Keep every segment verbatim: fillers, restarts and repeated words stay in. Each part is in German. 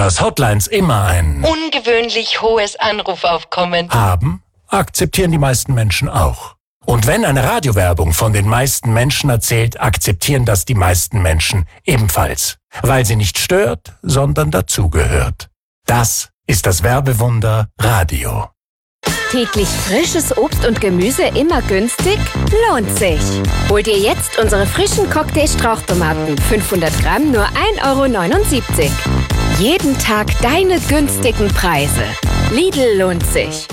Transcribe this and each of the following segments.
dass Hotlines immer ein ungewöhnlich hohes Anrufaufkommen haben, akzeptieren die meisten Menschen auch. Und wenn eine Radiowerbung von den meisten Menschen erzählt, akzeptieren das die meisten Menschen ebenfalls, weil sie nicht stört, sondern dazugehört. Das ist das Werbewunder Radio. Täglich frisches Obst und Gemüse immer günstig? Lohnt sich. Hol dir jetzt unsere frischen Cocktail-Strauchtomaten. fünfhundert Gramm nur ein Euro neunundsiebzig. Jeden Tag deine günstigen Preise. Lidl lohnt sich.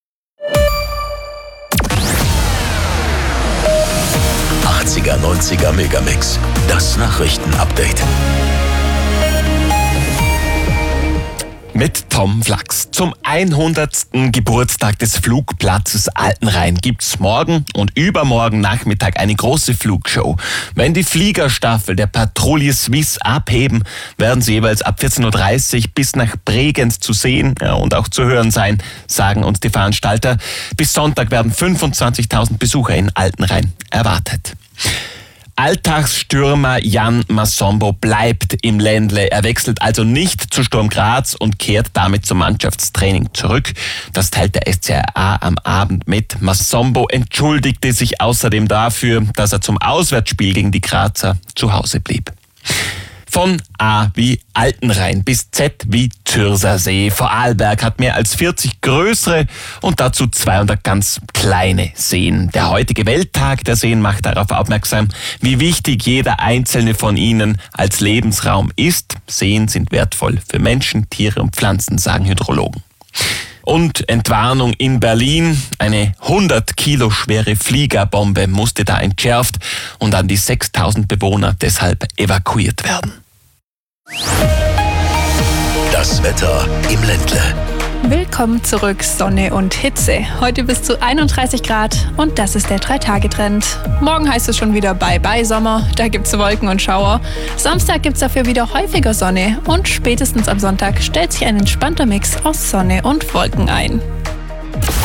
achtziger, neunziger Megamix. Das Nachrichtenupdate. Mit Tom Flachs. Zum hundertsten Geburtstag des Flugplatzes Altenrhein gibt's morgen und übermorgen Nachmittag eine große Flugshow. Wenn die Fliegerstaffel der Patrouille Suisse abheben, werden sie jeweils ab vierzehn Uhr dreißig bis nach Bregenz zu sehen ja, und auch zu hören sein, sagen uns die Veranstalter. Bis Sonntag werden fünfundzwanzigtausend Besucher in Altenrhein erwartet. Alltagsstürmer Jan Massombo bleibt im Ländle. Er wechselt also nicht zu Sturm Graz und kehrt damit zum Mannschaftstraining zurück. Das teilt der S C R A am Abend mit. Massombo entschuldigte sich außerdem dafür, dass er zum Auswärtsspiel gegen die Grazer zu Hause blieb. Von A wie Altenrhein bis Z wie Zürsersee. Vorarlberg hat mehr als vierzig größere und dazu zweihundert ganz kleine Seen. Der heutige Welttag der Seen macht darauf aufmerksam, wie wichtig jeder einzelne von ihnen als Lebensraum ist. Seen sind wertvoll für Menschen, Tiere und Pflanzen, sagen Hydrologen. Und Entwarnung in Berlin. Eine hundert Kilo schwere Fliegerbombe musste da entschärft und an die sechstausend Bewohner deshalb evakuiert werden. Das Wetter im Ländle. Willkommen zurück, Sonne und Hitze. Heute bis zu einunddreißig Grad und das ist der drei-Tage-Trend. Morgen heißt es schon wieder Bye-Bye-Sommer, da gibt's Wolken und Schauer. Samstag gibt's dafür wieder häufiger Sonne und spätestens am Sonntag stellt sich ein entspannter Mix aus Sonne und Wolken ein.